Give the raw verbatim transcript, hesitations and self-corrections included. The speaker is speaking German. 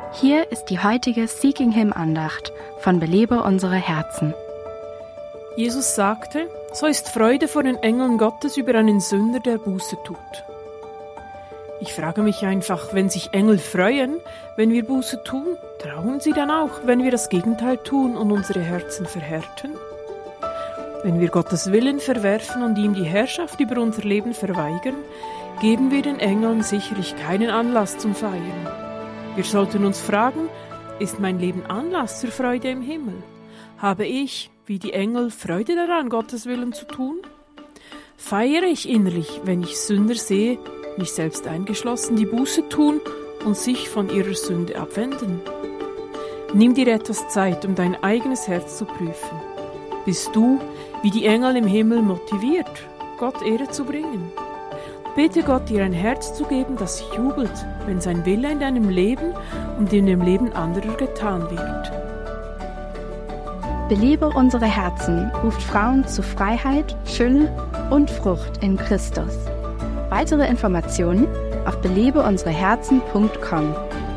Hier ist die heutige Seeking Him Andacht von Belebe unsere Herzen. Jesus sagte, so ist Freude vor den Engeln Gottes über einen Sünder, der Buße tut. Ich frage mich einfach, wenn sich Engel freuen, wenn wir Buße tun, trauen sie dann auch, wenn wir das Gegenteil tun und unsere Herzen verhärten? Wenn wir Gottes Willen verwerfen und ihm die Herrschaft über unser Leben verweigern, geben wir den Engeln sicherlich keinen Anlass zum Feiern. Wir sollten uns fragen, ist mein Leben Anlass zur Freude im Himmel? Habe ich, wie die Engel, Freude daran, Gottes Willen zu tun? Feiere ich innerlich, wenn ich Sünder sehe, mich selbst eingeschlossen, die Buße tun und sich von ihrer Sünde abwenden? Nimm dir etwas Zeit, um dein eigenes Herz zu prüfen. Bist du, wie die Engel im Himmel, motiviert, Gott Ehre zu bringen? Bete Gott, dir ein Herz zu geben, das jubelt, wenn sein Wille in deinem Leben und in dem Leben anderer getan wird. Belebe unsere Herzen ruft Frauen zu Freiheit, Fülle und Frucht in Christus. Weitere Informationen auf belebe unsere herzen punkt com.